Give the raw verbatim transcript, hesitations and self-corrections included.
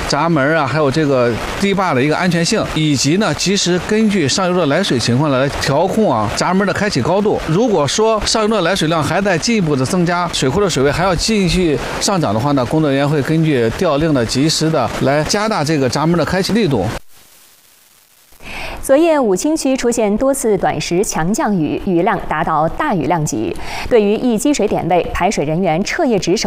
闸门啊，还有这个堤坝的一个安全性，以及呢，及时根据上游的来水情况来调控啊闸门的开启高度。如果说上游的来水量还在进一步的增加，水库的水位还要继续上涨的话呢，工作人员会根据调令的及时的来加大这个闸门的开启力度。 昨夜武清区出现多次短时强降雨，雨量达到大雨量级。对于易积水点位，排水人员彻夜值守。